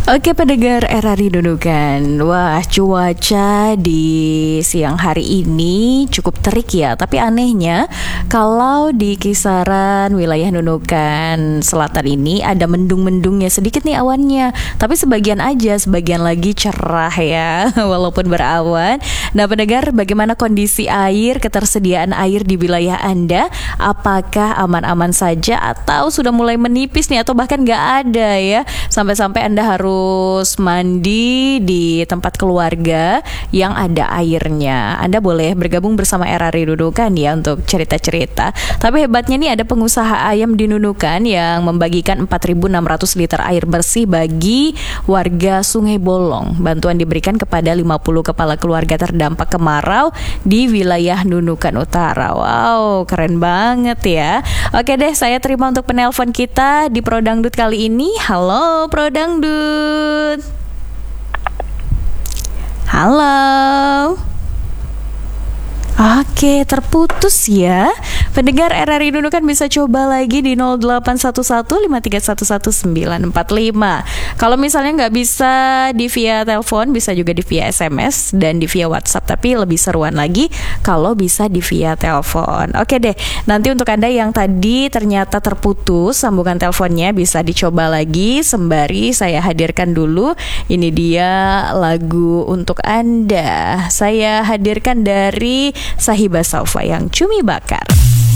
Oke pendengar RRI Nunukan. Wah, cuaca di siang hari ini cukup terik ya. Tapi anehnya kalau di kisaran wilayah Nunukan Selatan ini ada mendung-mendungnya sedikit nih awannya. Tapi sebagian aja, sebagian lagi cerah ya walaupun berawan. Nah pendengar, bagaimana kondisi air, ketersediaan air di wilayah Anda? Apakah aman-aman saja atau sudah mulai menipis nih, atau bahkan gak ada ya? Sampai-sampai Anda harus mandi di tempat keluarga yang ada airnya. Anda boleh bergabung bersama RRI Nunukan ya untuk cerita-cerita. Tapi hebatnya nih ada pengusaha ayam di Nunukan yang membagikan 4.600 liter air bersih bagi warga Sungai Bolong. Bantuan diberikan kepada 50 kepala keluarga terdampak kemarau di wilayah Nunukan Utara. Wow, keren banget ya. Oke deh, saya terima untuk penelpon kita di Pro Dangdut kali ini. Halo Pro Dangdut. Halo. Oke, terputus ya. Pendengar RRI Nunukan bisa coba lagi di 0811-5311945. Kalau misalnya nggak bisa di via telepon, bisa juga di via SMS dan di via WhatsApp. Tapi lebih seruan lagi kalau bisa di via telepon. Oke deh, nanti untuk Anda yang tadi ternyata terputus sambungan teleponnya, bisa dicoba lagi sembari saya hadirkan dulu. Ini dia lagu untuk Anda. Saya hadirkan dari Sahibah Saufa yang Cumi Bakar.